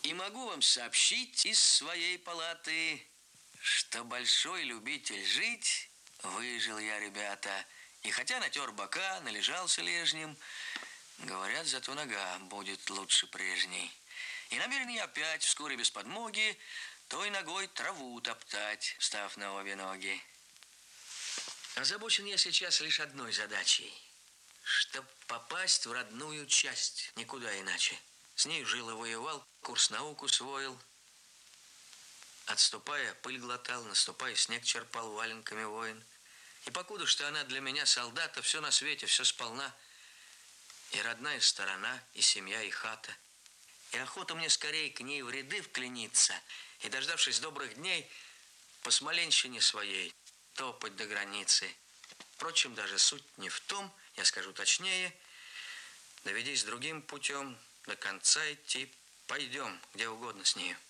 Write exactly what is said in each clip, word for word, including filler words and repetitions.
И могу вам сообщить из своей палаты, что большой любитель жить выжил я, ребята. И хотя натер бока, належался лежнем, говорят, зато нога будет лучше прежней. И намерен я опять вскоре без подмоги той ногой траву топтать, встав на обе ноги. Озабочен я сейчас лишь одной задачей, чтоб попасть в родную часть, никуда иначе. С ней жил и воевал, курс наук усвоил. Отступая, пыль глотал, наступая, снег черпал валенками воин. И покуда что она для меня солдата, все на свете, все сполна. И родная сторона, и семья, и хата. И охота мне скорее к ней в ряды вклиниться, и, дождавшись добрых дней, по Смоленщине своей топать до границы. Впрочем, даже суть не в том, я скажу точнее, доведись другим путем, до конца идти пойдем, где угодно с нею.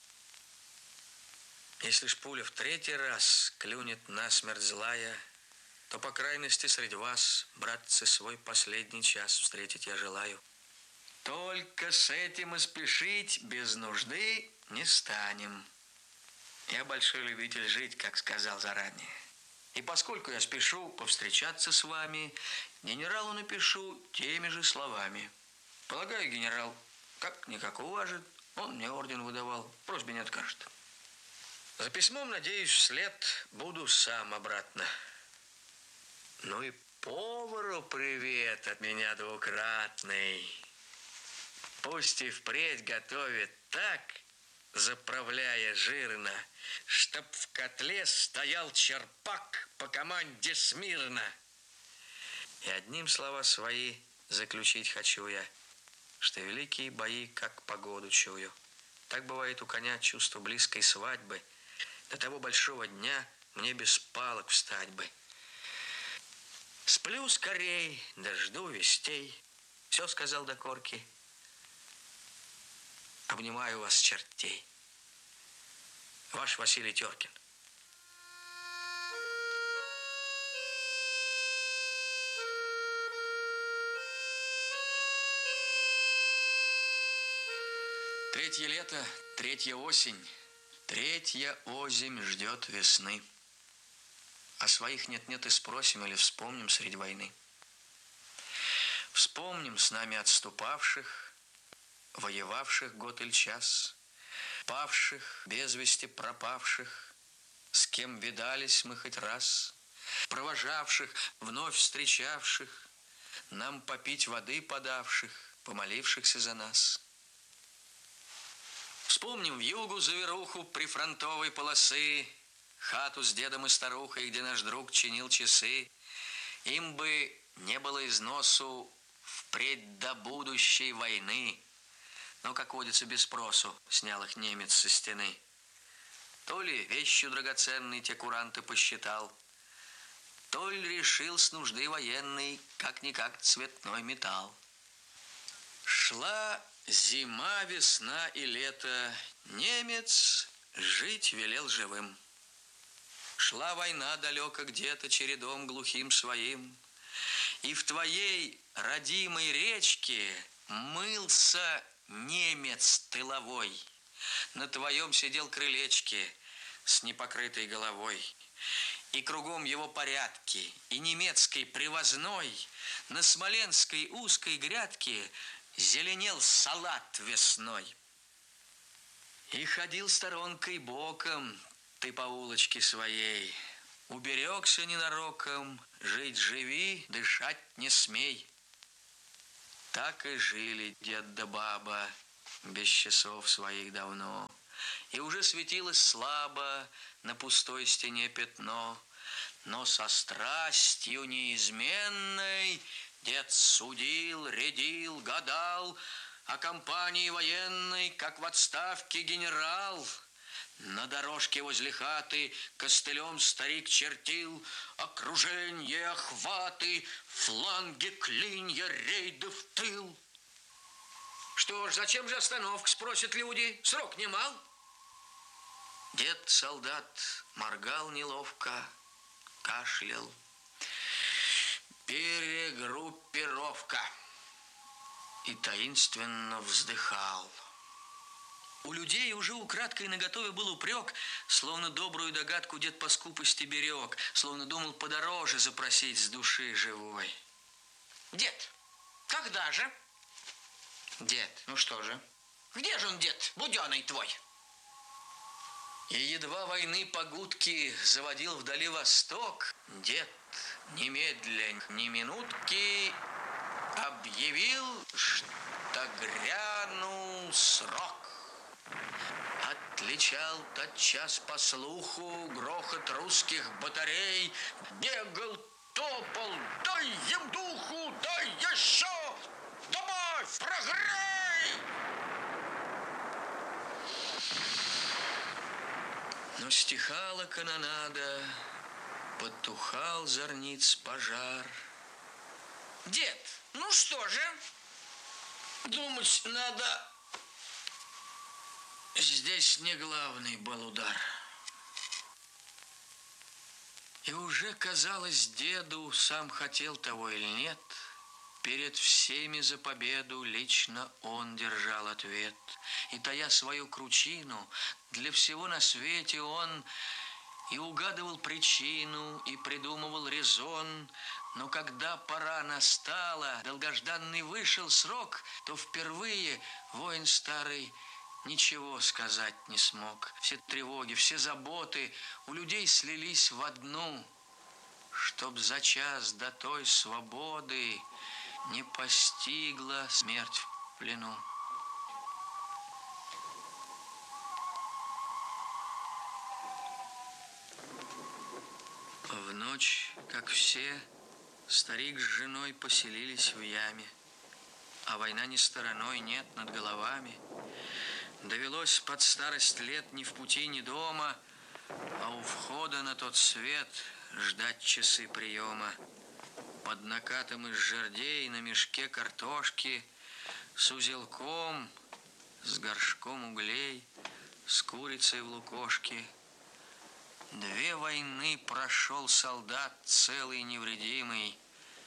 Если ж пуля в третий раз клюнет насмерть злая, то, по крайности, среди вас, братцы, свой последний час встретить я желаю. Только с этим и спешить без нужды не станем. Я большой любитель жить, как сказал заранее. И поскольку я спешу повстречаться с вами, генералу напишу теми же словами. Полагаю, генерал как-никак уважит, он мне орден выдавал, просьбе не откажет. За письмом, надеюсь, вслед буду сам обратно. Ну и повару привет от меня двукратный. Пусть и впредь готовит так, заправляя жирно, чтоб в котле стоял черпак по команде смирно. И одним слова свои заключить хочу я, что великие бои, как погоду чую. Так бывает у коня чувство близкой свадьбы. До того большого дня мне без палок встать бы. Сплю скорей, дожду вестей. Все сказал до корки. Обнимаю вас, чертей. Ваш Василий Теркин. Третье лето, третья осень, третья озимь ждет весны. О своих нет-нет и спросим или вспомним средь войны. Вспомним с нами отступавших, воевавших год или час, павших, без вести пропавших, с кем видались мы хоть раз, провожавших, вновь встречавших, нам попить воды подавших, помолившихся за нас. Вспомним вьюгу заверуху прифронтовой полосы, хату с дедом и старухой, где наш друг чинил часы. Им бы не было износу впредь до будущей войны. Но, как водится, без спросу снял их немец со стены. То ли вещью драгоценной те куранты посчитал, то ли решил с нужды военной как-никак цветной металл. Шла зима, весна и лето, немец жить велел живым. Шла война далеко где-то чередом глухим своим, и в твоей родимой речке мылся немец тыловой. На твоем сидел крылечке с непокрытой головой. И кругом его порядки, и немецкой привозной на смоленской узкой грядке зеленел салат весной. И ходил сторонкой боком ты по улочке своей, уберегся ненароком, жить живи, дышать не смей. Так и жили дед да баба без часов своих давно, и уже светилось слабо на пустой стене пятно, но со страстью неизменной дед судил, рядил, гадал о кампании военной, как в отставке генерал. На дорожке возле хаты костылем старик чертил окруженье, охваты, фланги, клинья, рейды в тыл. Что ж, зачем же остановка, спросят люди, срок немал. Дед-солдат моргал неловко, кашлял. Перегруппировка. И таинственно вздыхал. У людей уже украдкой наготове был упрек, словно добрую догадку дед по скупости берег, словно думал подороже запросить с души живой. Дед, когда же? Дед, ну что же? Где же он, дед, буденный твой? И едва войны погудки заводил вдали восток, дед немедля ни минутки объявил, что грянул срок. Отличал тотчас по слуху грохот русских батарей, бегал, топал, дай им духу, дай еще, добавь, прогрей! Но стихала канонада, потухал зорниц пожар. Дед, ну что же? Думать надо, здесь не главный был удар. И уже казалось деду, сам хотел того или нет, перед всеми за победу лично он держал ответ. И тая свою кручину, для всего на свете он и угадывал причину, и придумывал резон. Но когда пора настала, долгожданный вышел срок, то впервые воин старый ничего сказать не смог. Все тревоги, все заботы у людей слились в одну, чтоб за час до той свободы не постигла смерть в плену. В ночь, как все, старик с женой поселились в яме, а война ни стороной, нет над головами. Довелось под старость лет ни в пути, ни дома, а у входа на тот свет ждать часы приема. Под накатом из жердей на мешке картошки, с узелком, с горшком углей, с курицей в лукошке. Две войны прошел солдат целый невредимый.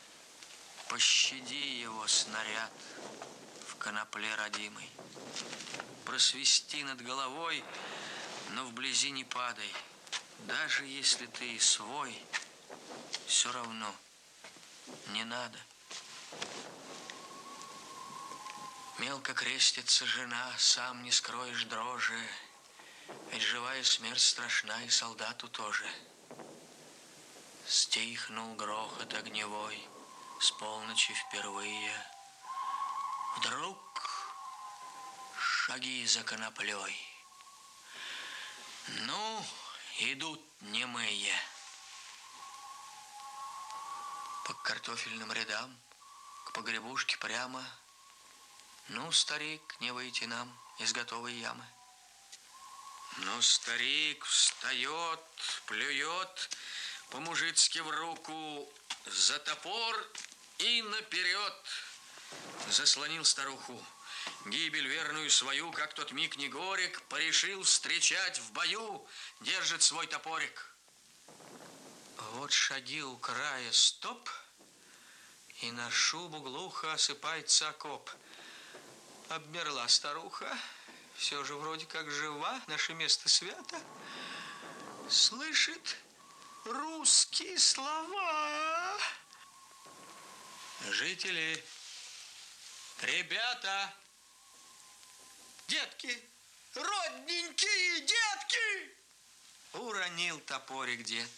Пощади его, снаряд, в конопле родимый. Просвисти над головой, но вблизи не падай. Даже если ты и свой, все равно не надо. Мелко крестится жена, сам не скроешь дрожи, ведь живая смерть страшна и солдату тоже. Стихнул грохот огневой с полночи впервые. Вдруг шаги за коноплей. Ну, идут немые. По картофельным рядам, к погребушке прямо. Ну, старик, не выйти нам из готовой ямы. Но старик встает, плюет по-мужицки в руку за топор и наперед. Заслонил старуху. Гибель верную свою, как тот миг не горек, порешил встречать в бою, держит свой топорик. Вот шаги у края стоп, и на шубу глухо осыпается окоп. Обмерла старуха, все же вроде как жива, наше место свято. Слышит русские слова. Жители, ребята, детки, родненькие детки, уронил топорик дед.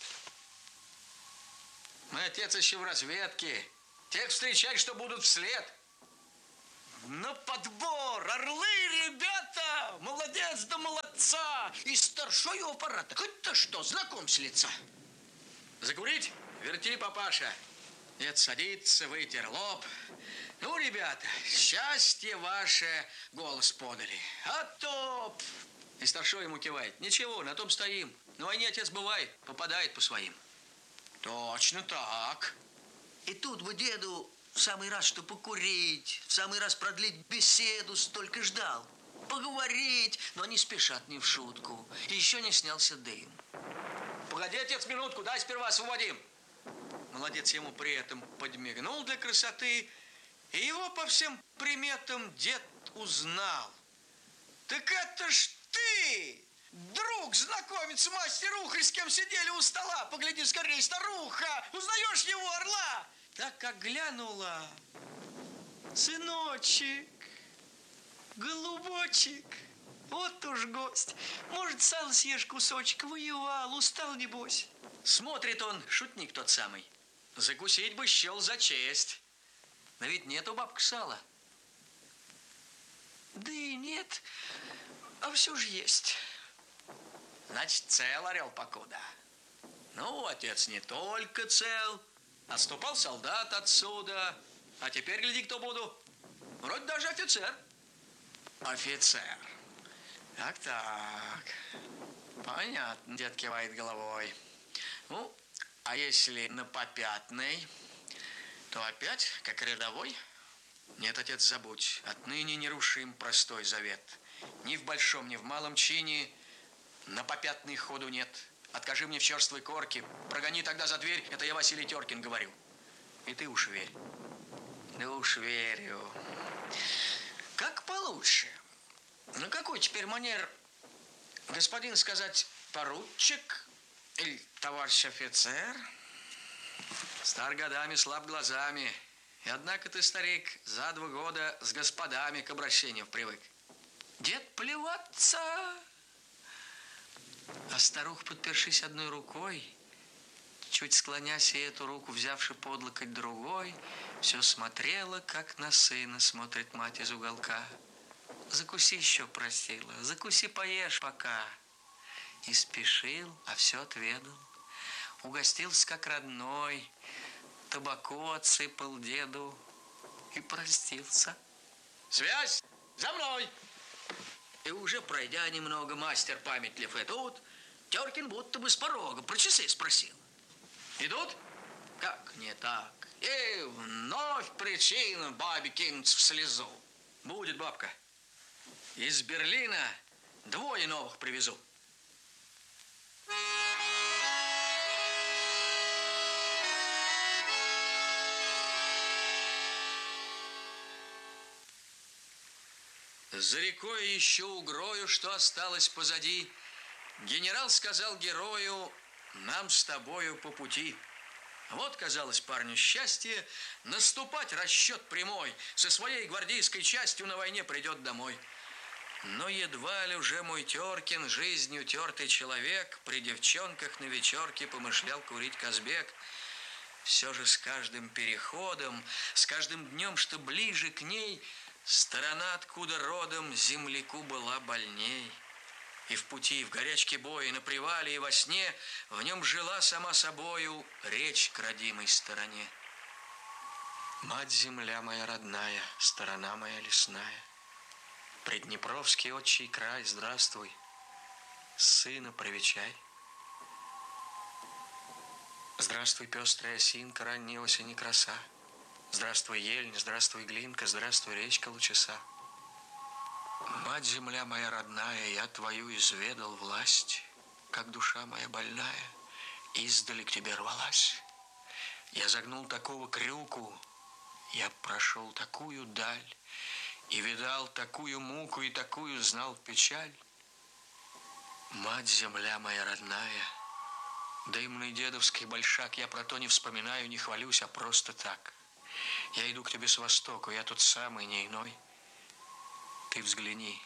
Мы, отец, еще в разведке. Тех встречать, что будут вслед. На подбор, орлы, ребята! Молодец да молодца! Из старшего аппарата. Хоть-то что, знаком с лица. Закурить? Верти, папаша. Дед садится, вытер лоб. Ну, ребята, счастье ваше, голос подали. А то... И старшой ему кивает. Ничего, на том стоим. На войне отец бывает, попадает по своим. Точно так. И тут бы деду в самый раз, что покурить, в самый раз продлить беседу, столько ждал. Поговорить, но они спешат не в шутку. Еще не снялся дым. Погоди, отец, минутку, дай сперва освободим. Молодец ему при этом подмигнул для красоты, и его по всем приметам дед узнал. Так это ж ты! Друг, знакомец, мастер Ухарь, с кем сидели у стола. Погляди скорее, старуха! Узнаешь его, орла? Так как глянула. Сыночек, голубочек, вот уж гость. Может, сало съешь кусочек, воевал, устал, небось. Смотрит он, шутник тот самый. Закусить бы счел за честь. Но ведь нету бабка сала. Да и нет, а все же есть. Значит, цел орел покуда. Ну, отец не только цел. Отступал солдат отсюда. А теперь, гляди, кто буду. Вроде даже офицер. Офицер. Так-так. Понятно, дед кивает головой. Ну, а если на попятной, то опять, как рядовой? Нет, отец, забудь. Отныне нерушим простой завет. Ни в большом, ни в малом чине на попятный ходу нет. Откажи мне в черствой корке, прогони тогда за дверь, это я Василий Теркин говорю. И ты уж верь. Да уж верю. Как получше. Ну, какой теперь манер, господин сказать, поручик или товарищ офицер? Стар годами, слаб глазами. И однако ты, старик, за два года с господами к обращению привык. Дед, плеваться. А старуха, подпершись одной рукой, чуть склонясь и эту руку, взявши под локоть другой, все смотрела, как на сына смотрит мать из уголка. Закуси еще, просила, закуси, поешь пока. И спешил, а все отведал. Угостился, как родной, табаку отсыпал деду и простился. Связь! За мной! И уже пройдя немного, мастер памятлив и тут, Теркин будто бы с порога про часы спросил. Идут? Как не так? И вновь причина бабе кинуться в слезу. Будет, бабка. Из Берлина двое новых привезу. За рекой еще угрою, что осталось позади, генерал сказал герою: нам с тобою по пути. Вот, казалось парню, счастье, наступать расчет прямой, со своей гвардейской частью на войне придет домой. Но едва ли уже мой Теркин, жизнью тертый человек, при девчонках на вечерке помышлял курить Казбек. Все же с каждым переходом, с каждым днем, что ближе к ней, сторона, откуда родом, земляку была больней. И в пути, и в горячке боя, и на привале, и во сне в нем жила сама собою речь к родимой стороне. Мать-земля моя родная, сторона моя лесная, Приднепровский отчий край, здравствуй, сына привечай. Здравствуй, пестрая осинка, ранней осени краса. Здравствуй, ельня, здравствуй, глинка, здравствуй, речка Лучеса. Мать-земля моя родная, я твою изведал власть, как душа моя больная издали к тебе рвалась. Я загнул такого крюку, я прошел такую даль, и видал такую муку, и такую знал печаль. Мать-земля моя родная, дымный дедовский большак, я про то не вспоминаю, не хвалюсь, а просто так. Я иду к тебе с востока, я тот самый, не иной. Ты взгляни,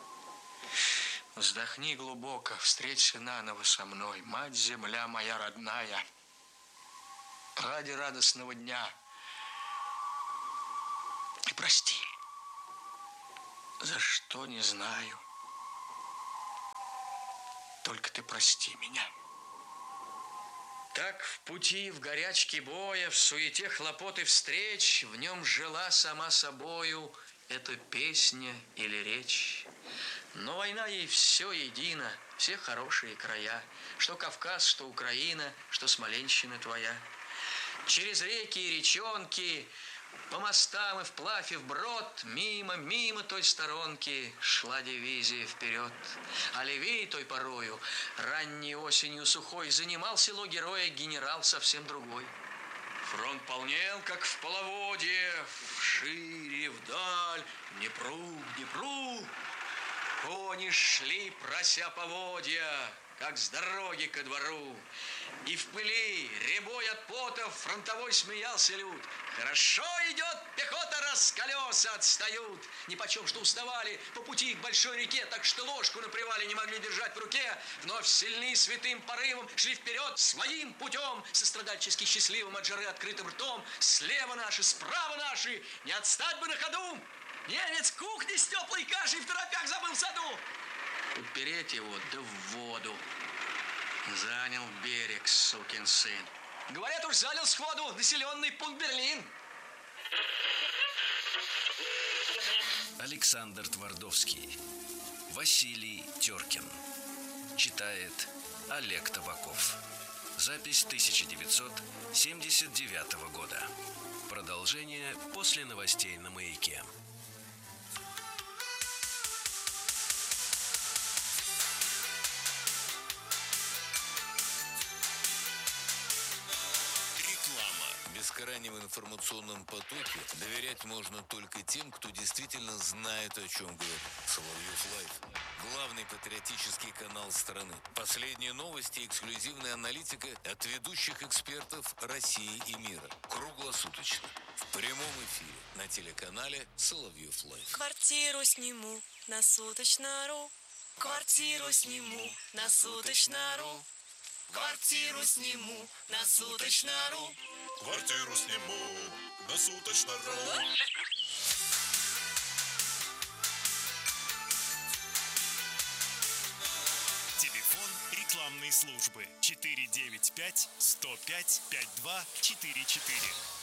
вздохни глубоко, встреться наново со мной, мать-земля моя родная. Ради радостного дня и прости, за что не знаю, только ты прости меня. Так в пути, в горячке боя, в суете хлопот и встреч, в нем жила сама собою эта песня или речь. Но война ей все едино, все хорошие края, что Кавказ, что Украина, что Смоленщина твоя. Через реки и речонки, по мостам и вплавь и вброд, мимо, мимо той сторонки шла дивизия вперед. А левее той порою, ранней осенью сухой, занимал село героя генерал совсем другой. Фронт полнел, как в половодье, вшире, вдаль, Днепру, Днепру. кони шли, прося поводья, как с дороги ко двору. И в пыли, рябой от пота, фронтовой смеялся люд. Хорошо идет пехота, раз колеса отстают. Нипочем что уставали по пути к большой реке, так что ложку на привале не могли держать в руке. Вновь сильны святым порывом шли вперед своим путем, сострадальчески счастливым от жары открытым ртом. Слева наши, справа наши, не отстать бы на ходу. Немец кухни с теплой кашей в торопях забыл в саду. Упереть его, да в воду. Занял берег, сукин сын. Говорят, уж занял сходу населенный пункт Берлин. Александр Твардовский. Василий Теркин. Читает Олег Табаков. Запись тысяча девятьсот семьдесят девятого года. Продолжение после новостей на Маяке. В бескрайнем информационном потоке доверять можно только тем, кто действительно знает, о чем говорит. Соловьев Лайв. Главный патриотический канал страны. Последние новости и эксклюзивная аналитика от ведущих экспертов России и мира. Круглосуточно. В прямом эфире на телеканале Соловьев Лайв. Квартиру сниму на суточно.ру. Квартиру сниму на суточно.ру. Квартиру сниму на суточно.ру. Квартиру сниму на суточно.ру. Телефон рекламной службы четыре девять пять сто пять пятьдесят два четыре четыре.